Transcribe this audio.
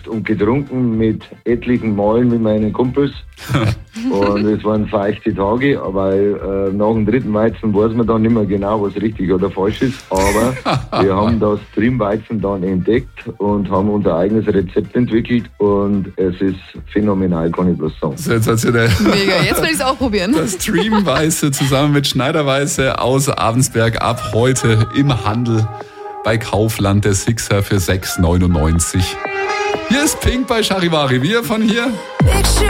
gekauft und getrunken mit etlichen Malen mit meinen Kumpels. Und es waren feuchte Tage, weil nach dem 3. Weizen weiß man dann nicht mehr genau, was richtig oder falsch ist. Aber wir haben das Streamweizen dann entdeckt und haben unser eigenes Rezept entwickelt und es ist phänomenal, kann ich bloß sagen. Sensationell. Mega, jetzt will ich es auch probieren. Das Streamweiße zusammen mit Schneiderweiße aus Abensberg ab heute im Handel bei Kaufland, der Sixer für 6,99. Hier ist Pink bei Charivari. Wir von hier.